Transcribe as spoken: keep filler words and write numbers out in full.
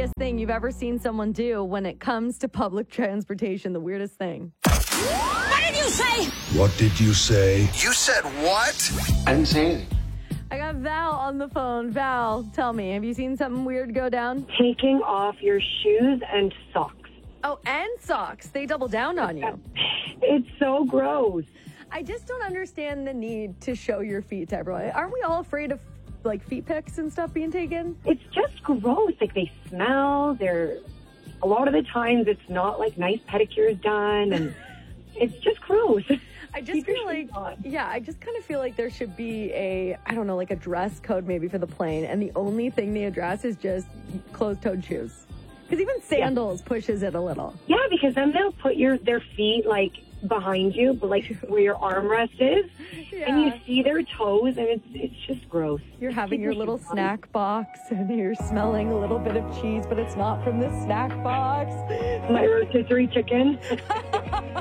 weirdest thing you've ever seen someone do when it comes to public transportation. The weirdest thing. What did you say? What did you say? You said what? I didn't say anything. I got Val on the phone. Val, tell me, have you seen something weird go down? Taking off your shoes and socks. Oh, and socks. They double down on you. It's so gross. I just don't understand the need to show your feet to everyone. Aren't we all afraid of, like, feet pics and stuff being taken? It's just gross. Like, they smell. They're, a lot of the times it's not, like, nice pedicures done, and it's just gross. I just feel like, yeah, I just kind of feel like there should be a, I don't know, like a dress code maybe for the plane, and the only thing they address is just closed-toed shoes. Because even sandals yeah. pushes it a little. Yeah, because then they'll put your their feet, like, behind you, but like where your armrest is, yeah. and you see their toes, and it's it's just gross. You're having your little snack box, and you're smelling a little bit of cheese, but it's not from the snack box. My rotisserie chicken.